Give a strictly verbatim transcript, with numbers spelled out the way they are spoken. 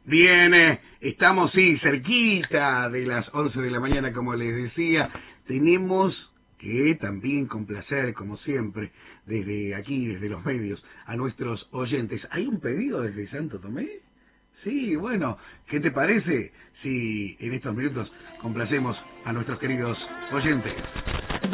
Bien, eh, estamos, sí, cerquita de las once de la mañana, como les decía. Tenemos que también complacer, como siempre, desde aquí, desde los medios, a nuestros oyentes. ¿Hay un pedido desde Santo Tomé? Sí, bueno, ¿qué te parece si en estos minutos complacemos a nuestros queridos oyentes?